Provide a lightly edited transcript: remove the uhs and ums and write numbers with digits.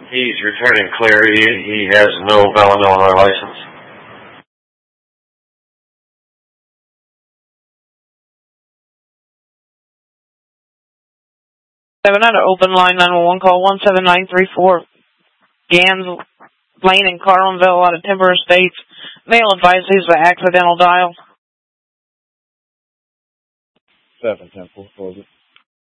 He's returning clear. He has no valid Illinois license. 7 out of open line 911 call 17934. Gans Lane in Carlinville out of Timber Estates. Male advised he's the accidental dial. 710 4 close it.